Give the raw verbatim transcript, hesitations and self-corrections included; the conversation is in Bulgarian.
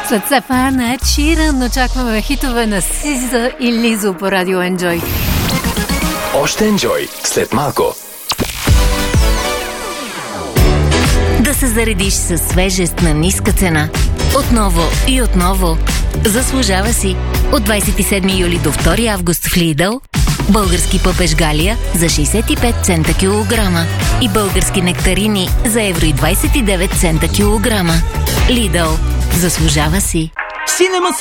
След Стефана Чиран очакваме хитове на Сиза и Лизо по радио Enjoy. Още Enjoy след малко. Да се заредиш със свежест на ниска цена. Отново и отново. Заслужава си. От двадесет и седми юли до втори август в Lidl български пъпеш Галия за шейсет и пет цента килограма и български нектарини за евро и двадесет и девет цента килограма. Lidl. Заслужава си. Синема